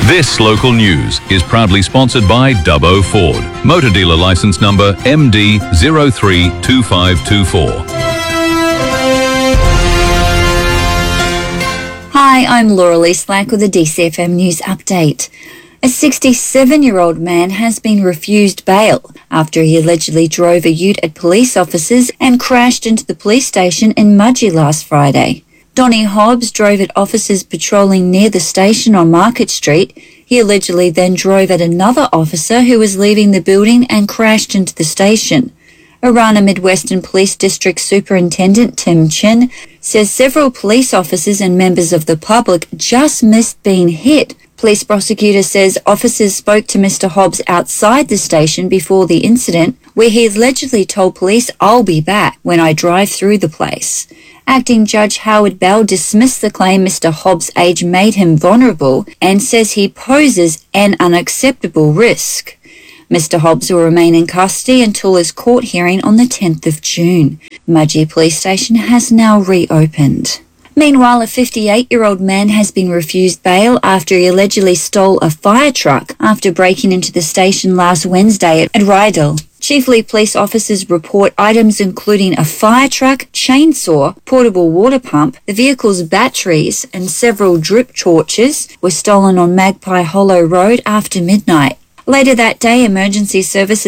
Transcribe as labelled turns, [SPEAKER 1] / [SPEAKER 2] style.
[SPEAKER 1] This local news is proudly sponsored by Dubbo Ford. Motor dealer license number MD032524.
[SPEAKER 2] Hi, I'm Laura Lee Slack with a DCFM News update. A 67-year-old man has been refused bail after he allegedly drove a ute at police officers and crashed into the police station in Mudgee last Friday. Donnie Hobbs drove at officers patrolling near the station on Market Street. He allegedly then drove at another officer who was leaving the building and crashed into the station. Orana Mid-Western Police District Superintendent Tim Chin says several police officers and members of the public just missed being hit. Police prosecutor says officers spoke to Mr. Hobbs outside the station before the incident, where he allegedly told police, "I'll be back when I drive through the place." Acting Judge Howard Bell dismissed the claim Mr. Hobbs' age made him vulnerable and says he poses an unacceptable risk. Mr. Hobbs will remain in custody until his court hearing on the 10th of June. Mudgee Police Station has now reopened. Meanwhile, a 58-year-old man has been refused bail after he allegedly stole a fire truck after breaking into the station last Wednesday at Rydal. Chiefly police officers report items including a fire truck, chainsaw, portable water pump, the vehicle's batteries and several drip torches were stolen on Magpie Hollow Road after midnight. Later that day, emergency services